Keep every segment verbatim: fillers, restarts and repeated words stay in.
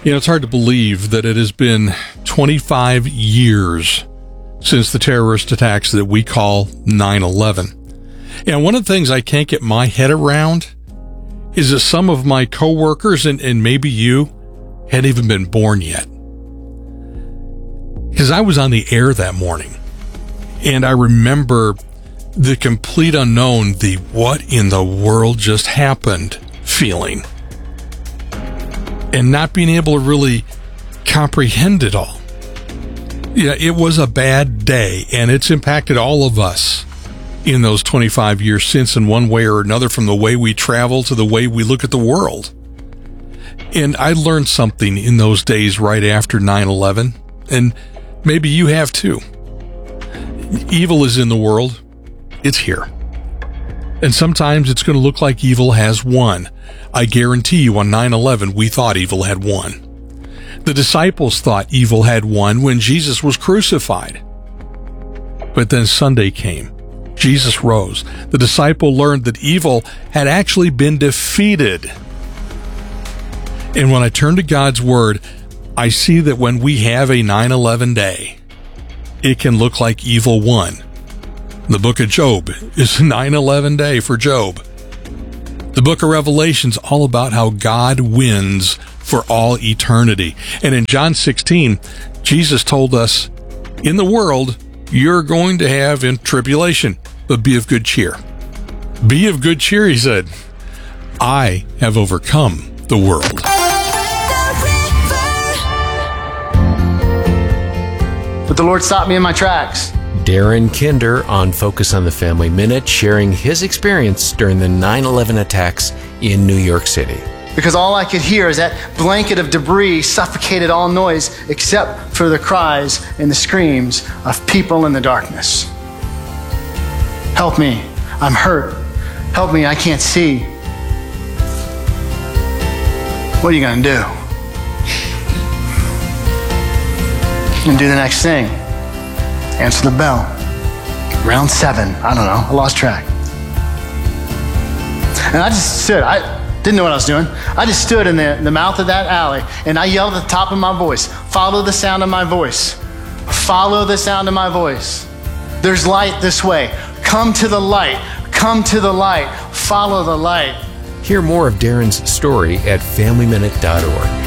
You know, it's hard to believe that it has been twenty-five years since the terrorist attacks that we call nine eleven. And one of the things I can't get my head around is that some of my coworkers, and, and maybe you, hadn't even been born yet. Because I was on the air that morning, and I remember the complete unknown, the what in the world just happened feeling. And not being able to really comprehend it all. Yeah, it was a bad day, and it's impacted all of us in those twenty-five years since in one way or another, from the way we travel to the way we look at the world. And I learned something in those days right after nine eleven, and maybe you have too. Evil is in the world. It's here. And sometimes it's going to look like evil has won. I guarantee you on nine eleven, we thought evil had won. The disciples thought evil had won when Jesus was crucified. But then Sunday came. Jesus rose. The disciple learned that evil had actually been defeated. And when I turn to God's Word, I see that when we have a nine eleven day, it can look like evil won. The book of Job is a nine eleven day for Job. The book of Revelation's all about how God wins for all eternity. And in John sixteen, Jesus told us, in the world, you're going to have in tribulation, but be of good cheer. Be of good cheer, he said. I have overcome the world. But the Lord stopped me in my tracks. Darren Kinder on Focus on the Family Minute, sharing his experience during the nine eleven attacks in New York City. Because all I could hear is that blanket of debris suffocated all noise except for the cries and the screams of people in the darkness. Help me, I'm hurt. Help me, I can't see. What are you gonna do? And do the next thing. Answer the bell. Round seven, I don't know, I lost track. And I just stood, I didn't know what I was doing. I just stood in the, in the mouth of that alley and I yelled at the top of my voice, follow the sound of my voice. Follow the sound of my voice. There's light this way. Come to the light. Come to the light. Follow the light. Hear more of Darren's story at family minute dot org.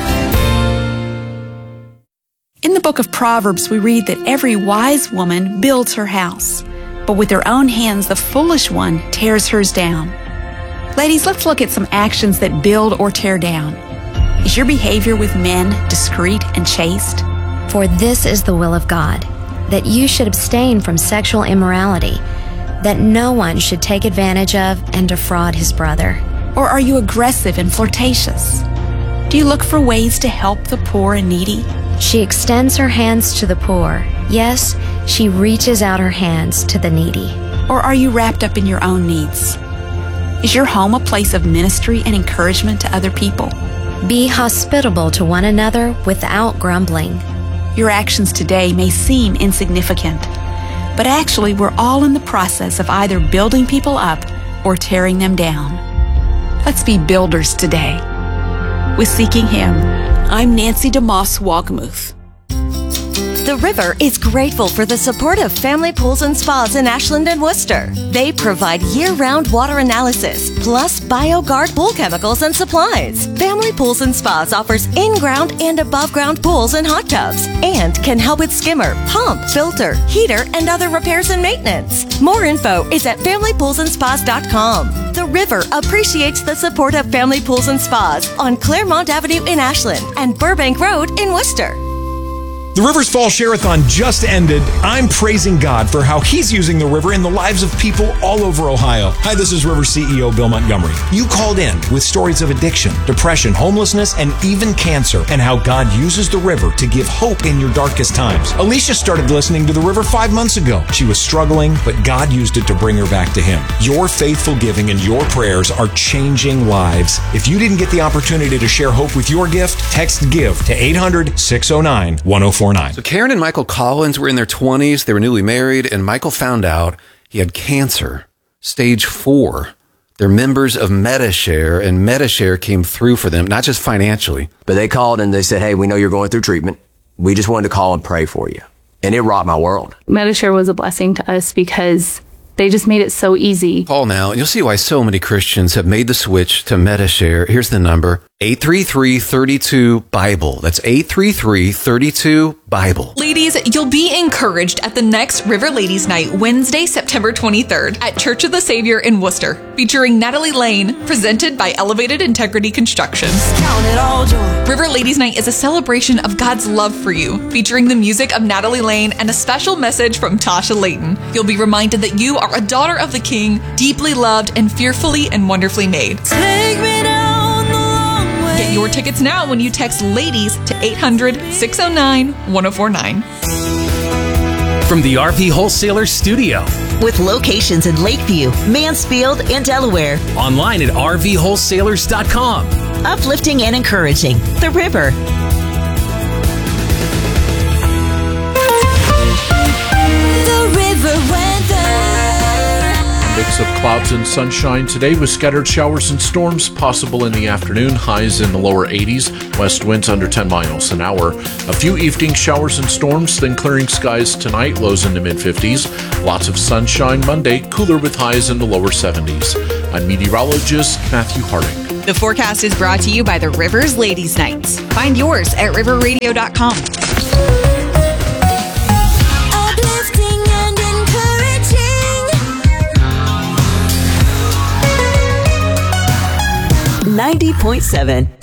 In the book of Proverbs, we read that every wise woman builds her house, but with her own hands, the foolish one tears hers down. Ladies, let's look at some actions that build or tear down. Is your behavior with men discreet and chaste? For this is the will of God, that you should abstain from sexual immorality, that no one should take advantage of and defraud his brother. Or are you aggressive and flirtatious? Do you look for ways to help the poor and needy? She extends her hands to the poor. Yes, she reaches out her hands to the needy. Or are you wrapped up in your own needs? Is your home a place of ministry and encouragement to other people? Be hospitable to one another without grumbling. Your actions today may seem insignificant, but actually we're all in the process of either building people up or tearing them down. Let's be builders today. With Seeking Him, I'm Nancy DeMoss Wogmuth. The River is grateful for the support of Family Pools and Spas in Ashland and Worcester. They provide year-round water analysis, plus BioGuard pool chemicals and supplies. Family Pools and Spas offers in-ground and above-ground pools and hot tubs, and can help with skimmer, pump, filter, heater, and other repairs and maintenance. More info is at family pools and spas dot com. The River appreciates the support of Family Pools and Spas on Claremont Avenue in Ashland and Burbank Road in Worcester. The River's Fall Share-a-thon just ended. I'm praising God for how He's using the River in the lives of people all over Ohio. Hi, this is River C E O Bill Montgomery. You called in with stories of addiction, depression, homelessness, and even cancer, and how God uses the River to give hope in your darkest times. Alicia started listening to the River five months ago. She was struggling, but God used it to bring her back to Him. Your faithful giving and your prayers are changing lives. If you didn't get the opportunity to share hope with your gift, text GIVE to eight hundred, six oh nine, one oh four nine. So Karen and Michael Collins were in their twenties. They were newly married, and Michael found out he had cancer, stage four. They're members of Medi-Share, and Medi-Share came through for them, not just financially. But they called and they said, hey, we know you're going through treatment. We just wanted to call and pray for you. And it rocked my world. Medi-Share was a blessing to us because they just made it so easy. Call now, and you'll see why so many Christians have made the switch to Medi-Share. Here's the number, eight three three, three two, Bible. That's eight three three, three two, Bible. Ladies, you'll be encouraged at the next River Ladies Night, Wednesday, September twenty-third, at Church of the Savior in Worcester, featuring Natalie Lane, presented by Elevated Integrity Construction. Count it all joy. River Ladies Night is a celebration of God's love for you, featuring the music of Natalie Lane and a special message from Tasha Layton. You'll be reminded that you are a daughter of the King, deeply loved and fearfully and wonderfully made. Take me down the long way. Get your tickets now when you text LADIES to eight hundred, six oh nine, one oh four nine. From the R V Wholesaler Studio. With locations in Lakeview, Mansfield, and Delaware. Online at r v wholesalers dot com. Uplifting and encouraging. The River. The River weather. Mix of clouds and sunshine today with scattered showers and storms possible in the afternoon. Highs in the lower eighties. West winds under ten miles an hour. A few evening showers and storms, then clearing skies tonight. Lows in the mid fifties. Lots of sunshine Monday. Cooler with highs in the lower seventies. I'm meteorologist Matthew Harding. The forecast is brought to you by the Rivers Ladies Nights. Find yours at river radio dot com. ninety point seven